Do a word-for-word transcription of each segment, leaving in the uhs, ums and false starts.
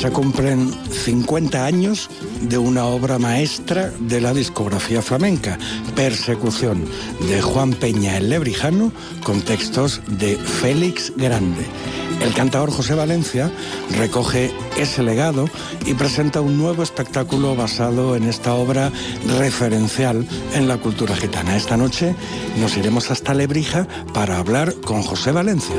Se cumplen cincuenta años de una obra maestra de la discografía flamenca, Persecución, de Juan Peña el Lebrijano, con textos de Félix Grande. El cantador José Valencia recoge ese legado y presenta un nuevo espectáculo basado en esta obra referencial en la cultura gitana. Esta noche nos iremos hasta Lebrija para hablar con José Valencia.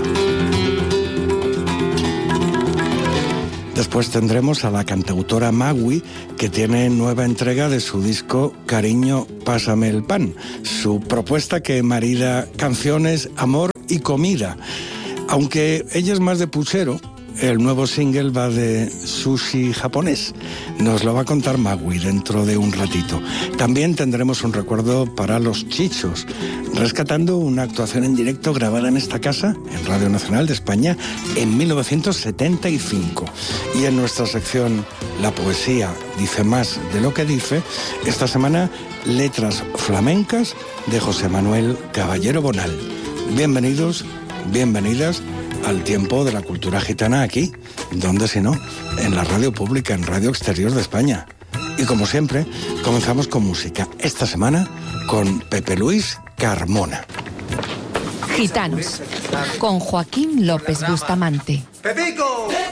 Después tendremos a la cantautora Magui, que tiene nueva entrega de su disco Cariño, pásame el pan, su propuesta que marida canciones, amor y comida. Aunque ella es más de puchero, el nuevo single va de sushi japonés. Nos lo va a contar Magui dentro de un ratito. También tendremos un recuerdo para los Chichos, rescatando una actuación en directo grabada en esta casa, en Radio Nacional de España, en mil novecientos setenta y cinco. Y en nuestra sección La poesía dice más de lo que dice, esta semana letras flamencas de José Manuel Caballero Bonal. Bienvenidos, bienvenidas al tiempo de la cultura gitana aquí, donde si no, en la radio pública, en Radio Exterior de España. Y como siempre, comenzamos con música. Esta semana con Pepe Luis Carmona. Gitanos, con Joaquín López Bustamante. ¡Pepico!